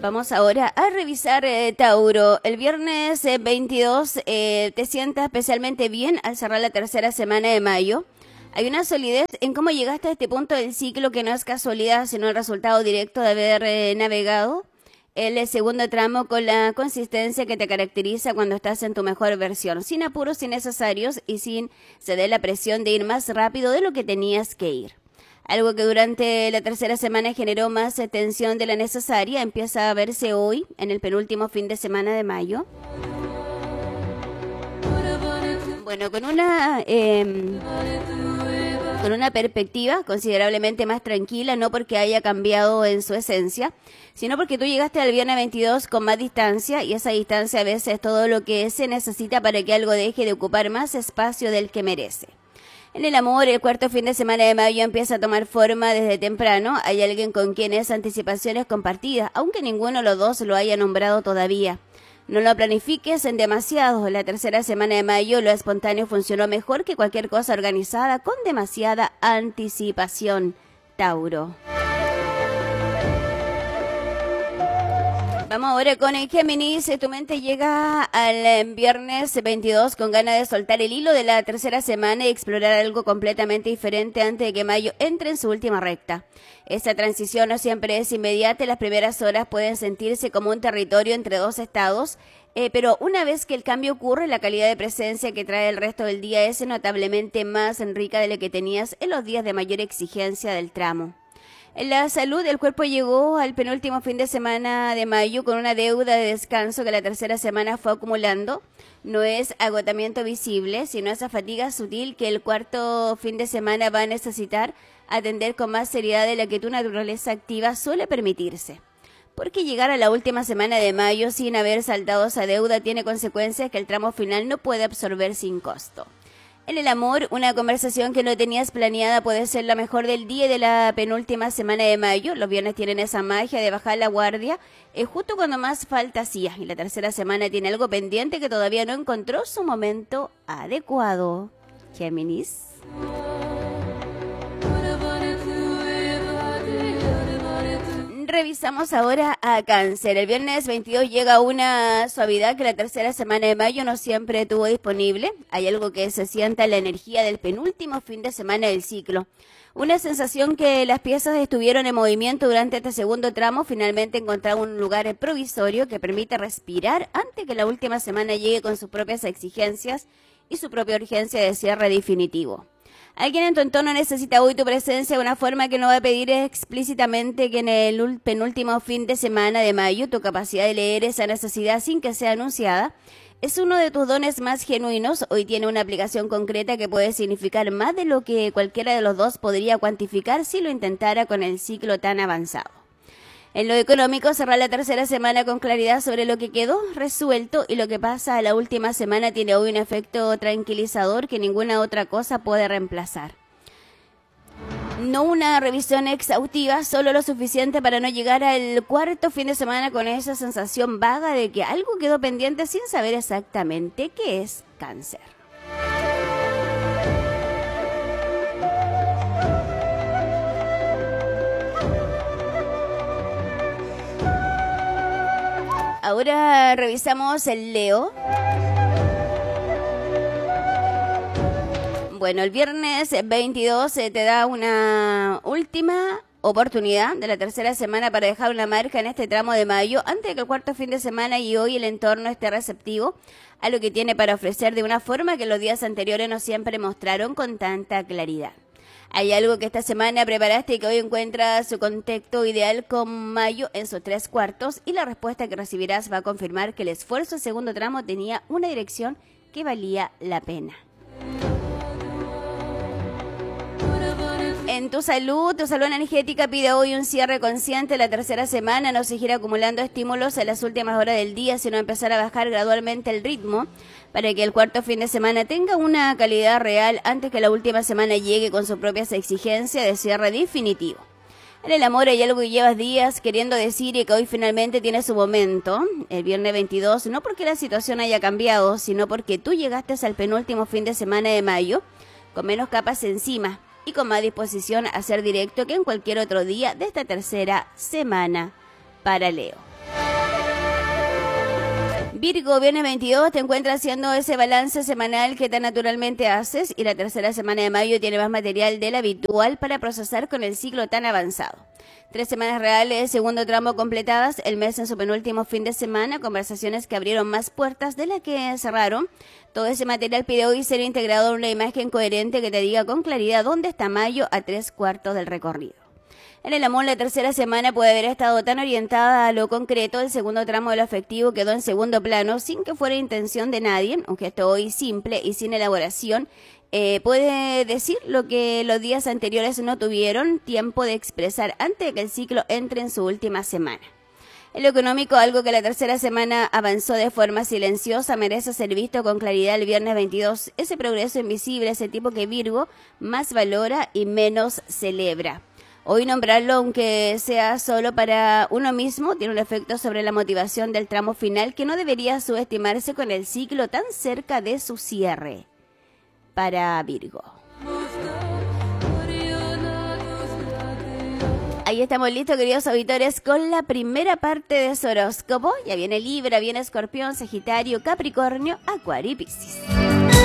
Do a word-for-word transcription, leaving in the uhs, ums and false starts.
Vamos ahora a revisar eh, Tauro. El viernes eh, veintidós eh, te sientas especialmente bien al cerrar la tercera semana de mayo. Hay una solidez en cómo llegaste a este punto del ciclo que no es casualidad, sino el resultado directo de haber eh, navegado el segundo tramo con la consistencia que te caracteriza cuando estás en tu mejor versión, sin apuros innecesarios y sin ceder la presión de ir más rápido de lo que tenías que ir. Algo que durante la tercera semana generó más tensión de la necesaria empieza a verse hoy, en el penúltimo fin de semana de mayo. Bueno, con una... Eh, con una perspectiva considerablemente más tranquila, no porque haya cambiado en su esencia, sino porque tú llegaste al viernes veintidós con más distancia, y esa distancia a veces es todo lo que se necesita para que algo deje de ocupar más espacio del que merece. En el amor, el cuarto fin de semana de mayo empieza a tomar forma desde temprano. Hay alguien con quien es anticipaciones compartidas, aunque ninguno de los dos lo haya nombrado todavía. No lo planifiques en demasiado. La tercera semana de mayo lo espontáneo funcionó mejor que cualquier cosa organizada con demasiada anticipación. Tauro. Vamos ahora con el Géminis. Tu mente llega al viernes veintidós con ganas de soltar el hilo de la tercera semana y explorar algo completamente diferente antes de que mayo entre en su última recta. Esta transición no siempre es inmediata. Las primeras horas pueden sentirse como un territorio entre dos estados, eh, pero una vez que el cambio ocurre, la calidad de presencia que trae el resto del día es notablemente más rica de la que tenías en los días de mayor exigencia del tramo. En la salud, el cuerpo llegó al penúltimo fin de semana de mayo con una deuda de descanso que la tercera semana fue acumulando. No es agotamiento visible, sino esa fatiga sutil que el cuarto fin de semana va a necesitar atender con más seriedad de la que tu naturaleza activa suele permitirse. Porque llegar a la última semana de mayo sin haber saldado esa deuda tiene consecuencias que el tramo final no puede absorber sin costo. En el amor, una conversación que no tenías planeada puede ser la mejor del día de la penúltima semana de mayo. Los viernes tienen esa magia de bajar la guardia, es justo cuando más falta hacía. Y la tercera semana tiene algo pendiente que todavía no encontró su momento adecuado. Géminis. Revisamos ahora a Cáncer. El viernes veintidós llega una suavidad que la tercera semana de mayo no siempre tuvo disponible. Hay algo que se sienta en la energía del penúltimo fin de semana del ciclo. Una sensación que las piezas estuvieron en movimiento durante este segundo tramo. Finalmente encontraron un lugar provisorio que permite respirar antes que la última semana llegue con sus propias exigencias y su propia urgencia de cierre definitivo. Alguien en tu entorno necesita hoy tu presencia de una forma que no va a pedir explícitamente que en el penúltimo fin de semana de mayo tu capacidad de leer esa necesidad sin que sea anunciada es uno de tus dones más genuinos. Hoy tiene una aplicación concreta que puede significar más de lo que cualquiera de los dos podría cuantificar si lo intentara con el ciclo tan avanzado. En lo económico, cerrar la tercera semana con claridad sobre lo que quedó resuelto y lo que pasa a la última semana tiene hoy un efecto tranquilizador que ninguna otra cosa puede reemplazar. No una revisión exhaustiva, solo lo suficiente para no llegar al cuarto fin de semana con esa sensación vaga de que algo quedó pendiente sin saber exactamente qué es. Cáncer. Ahora revisamos el Leo. Bueno, el viernes veintidós te da una última oportunidad de la tercera semana para dejar una marca en este tramo de mayo antes de que el cuarto fin de semana y hoy el entorno esté receptivo a lo que tiene para ofrecer de una forma que los días anteriores no siempre mostraron con tanta claridad. Hay algo que esta semana preparaste y que hoy encuentra su contexto ideal con mayo en sus tres cuartos, y la respuesta que recibirás va a confirmar que el esfuerzo del segundo tramo tenía una dirección que valía la pena. En tu salud, tu salud energética pide hoy un cierre consciente. La tercera semana no seguir acumulando estímulos en las últimas horas del día, sino empezar a bajar gradualmente el ritmo para que el cuarto fin de semana tenga una calidad real antes que la última semana llegue con sus propias exigencias de cierre definitivo. En el amor hay algo que llevas días queriendo decir y que hoy finalmente tiene su momento. El viernes veintidós, no porque la situación haya cambiado, sino porque tú llegaste al penúltimo fin de semana de mayo con menos capas encima y con más disposición a ser directo que en cualquier otro día de esta tercera semana para Leo. Virgo, viernes veintidós, te encuentras haciendo ese balance semanal que tan naturalmente haces y la tercera semana de mayo tiene más material del habitual para procesar con el ciclo tan avanzado. Tres semanas reales, segundo tramo completadas, el mes en su penúltimo fin de semana, conversaciones que abrieron más puertas de las que cerraron. Todo ese material pide hoy ser integrado en una imagen coherente que te diga con claridad dónde está mayo a tres cuartos del recorrido. En el amor, la tercera semana puede haber estado tan orientada a lo concreto, el segundo tramo de lo afectivo quedó en segundo plano, sin que fuera intención de nadie, un gesto hoy simple y sin elaboración. Eh, puede decir lo que los días anteriores no tuvieron tiempo de expresar antes de que el ciclo entre en su última semana. En lo económico, algo que la tercera semana avanzó de forma silenciosa, merece ser visto con claridad el viernes veintidós. Ese progreso invisible, ese tipo que Virgo más valora y menos celebra. Hoy nombrarlo, aunque sea solo para uno mismo, tiene un efecto sobre la motivación del tramo final que no debería subestimarse con el ciclo tan cerca de su cierre. Para Virgo. Ahí estamos listos, queridos auditores, con la primera parte de su horóscopo. Ya viene Libra, viene Escorpión, Sagitario, Capricornio, Acuario y Piscis.